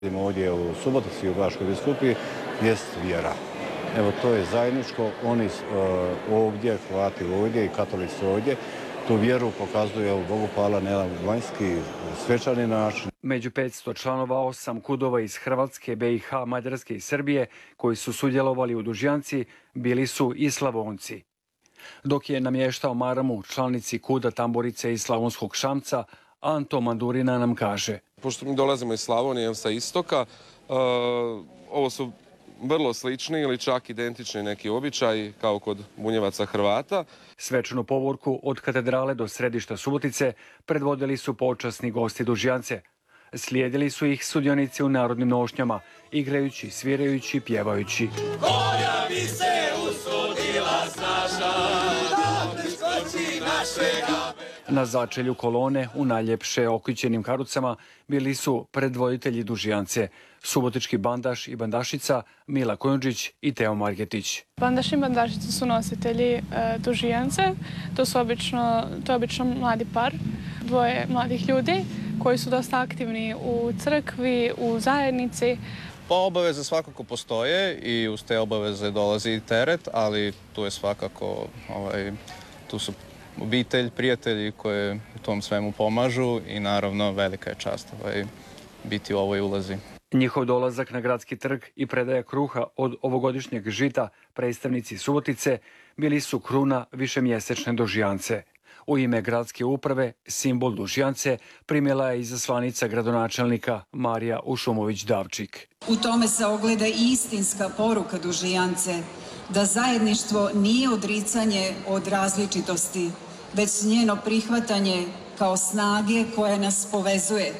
Ovdje u Subotici u Bačkoj biskupiji jest vjera. Evo, to je zajedničko. Oni ovdje, Hrvati ovdje i katolici ovdje, tu vjeru pokazuju, Bogu hvala, na jedan vanjski, svečani način. Među 500 članova 8 kudova iz Hrvatske, BiH, Mađarske i Srbije koji su sudjelovali u Dužjanci bili su i Slavonci. Dok je namještao maramu članici kuda Tamburice iz Slavonskog Šamca, Anto Mandurina nam kaže. Pošto mi dolazimo iz Slavonije, sa istoka, ovo su vrlo slični ili čak identični neki običaji kao kod Bunjevaca Hrvata. Svečanu povorku od katedrale do središta Subotice predvodili su počasni gosti Dužjance. Slijedili su ih sudionici u narodnim nošnjama, igrajući, svirajući, pjevajući. Koja bi se usudila snaša, da priskoči našega... Na začelju kolone u najljepše okličenim karucama bili su predvoditelji Dužjance, subotički bandaš i bandašica Mila Kojundžić i Teo Margetić. Bandaš i bandašica su nositelji Dužjance. To je obično mladi par, dvoje mladih ljudi koji su dosta aktivni u crkvi, u zajednici. Pa obaveze svakako postoje i uz te obaveze dolazi i teret, ali tu je svakako, tu su obitelj, prijatelji koji u tom svemu pomažu i naravno velika je čast biti u ovoj ulozi. Njihov dolazak na gradski trg i predaja kruha od ovogodišnjeg žita predstavnici Subotice bili su kruna višemjesečne Dužjance. U ime gradske uprave simbol Dužjance primjela je izaslanica gradonačelnika Marija Ušumović-Davčik. U tome se ogleda i istinska poruka Dužjance, da zajedništvo nije odricanje od različitosti, već njeno prihvatanje kao snage koja nas povezuje.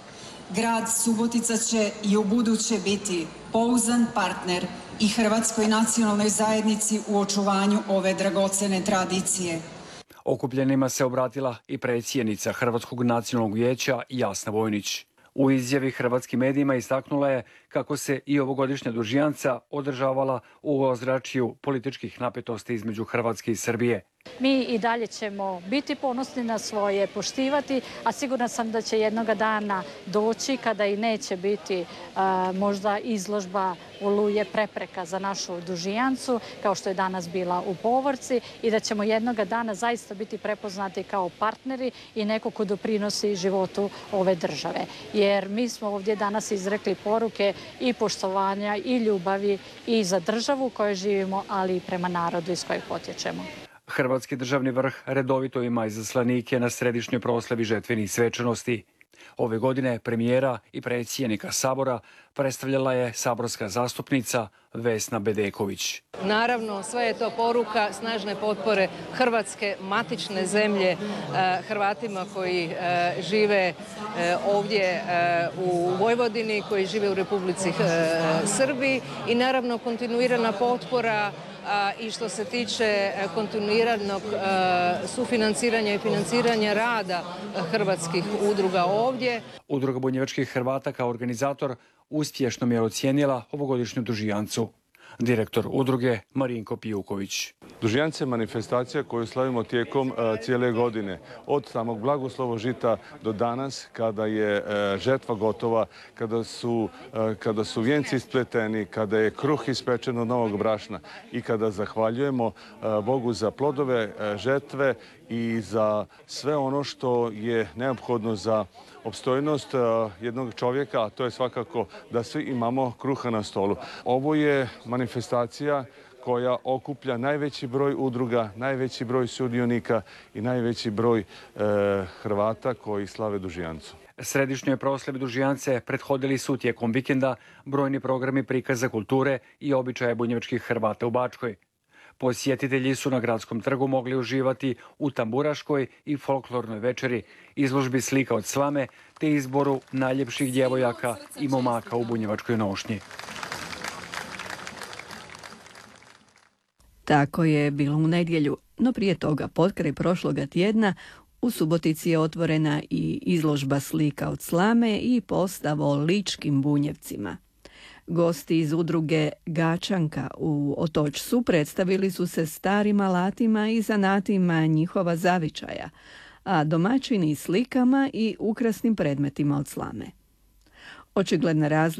Grad Subotica će i ubuduće biti pouzdan partner i Hrvatskoj nacionalnoj zajednici u očuvanju ove dragocene tradicije. Okupljenima se obratila i predsjednica Hrvatskog nacionalnog vijeća Jasna Vojnić. U izjavi hrvatskim medijima istaknula je kako se i ovogodišnja Dužjanca održavala u ozračju političkih napetosti između Hrvatske i Srbije. Mi i dalje ćemo biti ponosni na svoje, poštivati, a sigurna sam da će jednoga dana doći kada i neće biti možda izložba Oluje prepreka za našu Dužjancu, kao što je danas bila u Povorci, i da ćemo jednoga dana zaista biti prepoznati kao partneri i neko ko doprinosi životu ove države. Jer mi smo ovdje danas izrekli poruke i poštovanja i ljubavi i za državu u kojoj živimo, ali i prema narodu iz kojeg potječemo. Hrvatski državni vrh redovito ima izaslanike na središnjoj proslavi žetvenih svečanosti. Ove godine premijera i predsjednika Sabora predstavljala je saborska zastupnica Vesna Bedeković. Naravno, sve je to poruka snažne potpore Hrvatske matične zemlje Hrvatima koji žive ovdje u Vojvodini, koji žive u Republici Srbiji i naravno kontinuirana potpora i što se tiče kontinuiranog sufinanciranja i financiranja rada hrvatskih udruga ovdje. Udruga bunjevačkih Hrvata kao organizator uspješno je ocijenila ovogodišnju Dužjancu. Direktor udruge Marinko Pijuković. Dužjance je manifestacija koju slavimo tijekom cijele godine. Od samog blagoslovo žita do danas, kada je žetva gotova, kada su vijenci ispleteni, kada je kruh ispečen od novog brašna i kada zahvaljujemo Bogu za plodove žetve i za sve ono što je neophodno za opstojnost jednog čovjeka, a to je svakako da svi imamo kruha na stolu. Ovo je manifestacija koja okuplja najveći broj udruga, najveći broj sudionika i najveći broj Hrvata koji slave Dužjancu. Središnjoj proslavi Dužjance prethodili su tijekom vikenda brojni programi prikaza kulture i običaja bunjevačkih Hrvata u Bačkoj. Posjetitelji su na gradskom trgu mogli uživati u tamburaškoj i folklornoj večeri, izložbi slika od slame te izboru najljepših djevojaka i momaka u bunjevačkoj nošnji. Tako je bilo u nedjelju, no prije toga, potkraj prošloga tjedna, u Subotici je otvorena i izložba slika od slame i postav o ličkim Bunjevcima. Gosti iz udruge Gačanka u Otočcu predstavili su se starim alatima i zanatima njihova zavičaja, a domaćini slikama i ukrasnim predmetima od slame. Očigledna razlika